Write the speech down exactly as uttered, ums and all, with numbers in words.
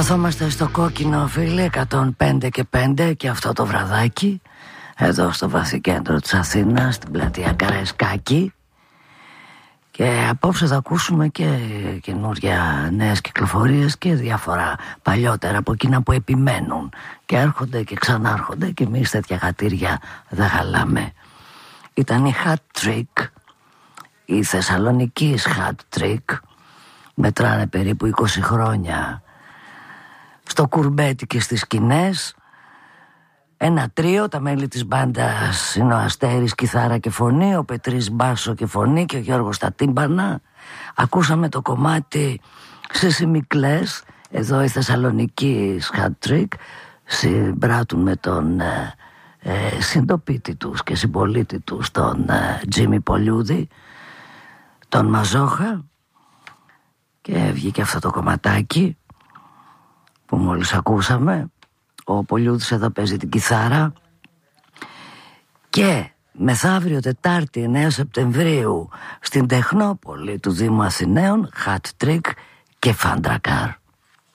Καθόμαστε στο κόκκινο, φίλε, εκατόν πέντε και πέντε και αυτό το βραδάκι εδώ στο βαθύ κέντρο της Αθήνας, στην πλατεία Καραϊσκάκη. Και απόψε θα ακούσουμε και καινούργια νέες κυκλοφορίες και διάφορα παλιότερα από εκείνα που επιμένουν και έρχονται και ξανάρχονται, και εμείς τέτοια χατήρια δεν χαλάμε. Ήταν η Hat Trick, η Θεσσαλονικής Hat Trick. Μετράνε περίπου είκοσι χρόνια στο κουρμπέτι και στις σκηνές. Ένα τρίο, τα μέλη της μπάντας είναι ο Αστέρης κιθάρα και φωνή, ο Πετρής μπάσο και φωνή και ο Γιώργος στα τύμπανα. Ακούσαμε το κομμάτι Σεσημικλές. Εδώ η Θεσσαλονική Hat Trick συμπράττουν με τον ε, ε, συντοπίτη τους και συμπολίτη τους, τον ε, Τζίμι Πολιούδη, τον Μαζόχα, και βγήκε αυτό το κομματάκι που μόλις ακούσαμε. Ο Πολιούδης εδώ παίζει την κιθάρα. Και μεθαύριο Τετάρτη εννέα Σεπτεμβρίου στην Τεχνόπολη του Δήμου Αθηναίων, Hat Trick και Φαντρακάρ.